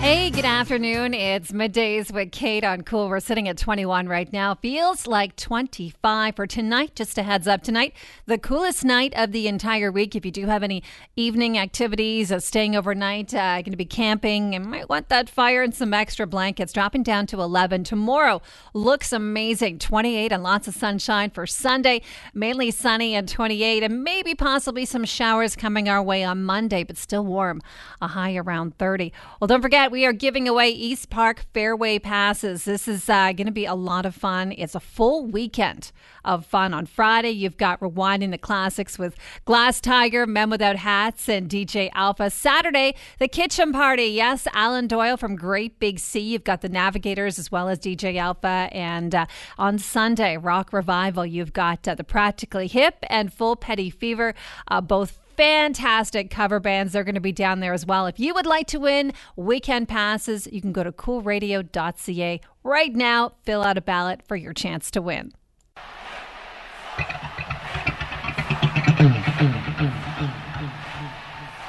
Hey, good afternoon. It's middays with Kate on Cool. We're sitting at 21 right now. Feels like 25 for tonight. Just a heads up tonight, the coolest night of the entire week. If you do have any evening activities, staying overnight, going to be camping, and might want that fire and some extra blankets, dropping down to 11. Tomorrow looks amazing. 28 and lots of sunshine for Sunday. Mainly sunny and 28, and maybe possibly some showers coming our way on Monday, but still warm. A high around 30. Well, don't forget, we are giving away East Park Fairway passes. This is going to be a lot of fun. It's a full weekend of fun. On Friday, you've got Rewinding the Classics with Glass Tiger, Men Without Hats, and DJ Alpha. Saturday, the Kitchen Party. Yes, Alan Doyle from Great Big Sea. You've got the Navigators as well as DJ Alpha. And on Sunday, Rock Revival, you've got the Practically Hip and Full Petty Fever, both fantastic cover bands. They're going to be down there as well. If you would like to win weekend passes, you can go to coolradio.ca right now. Fill out a ballot for your chance to win.